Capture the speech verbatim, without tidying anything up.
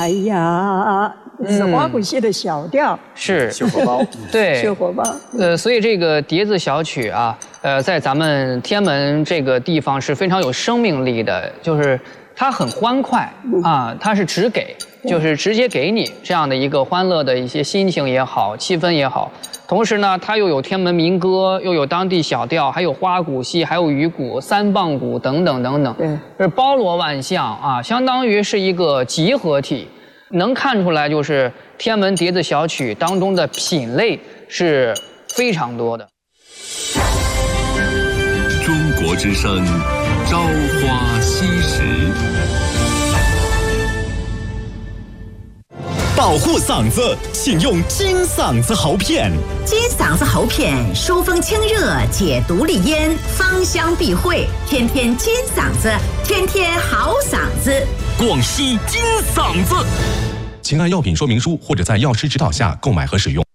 哎呀，是花鼓戏的小调， 是秀火包， 对， 秀火包。 呃，所以这个碟子小曲啊，呃，在咱们天安门这个地方是非常有生命力的，就是它很欢快啊，它是直给，就是直接给你这样的一个欢乐的一些心情也好，气氛也好。同时呢，它又有天安门民歌，又有当地小调，还有花鼓戏，还有鱼鼓、三棒鼓等等等等， 对， 是包罗万象啊，相当于是一个集合体。能看出来，就是天安门碟子小曲当中的品类是非常多的。 中国之声，朝花夕拾。 保护嗓子，请用金嗓子喉片。 金嗓子喉片疏风清热，解毒利咽，芳香避秽，天天金嗓子，天天好嗓子。 广西金嗓子，请按药品说明书或者在药师指导下购买和使用。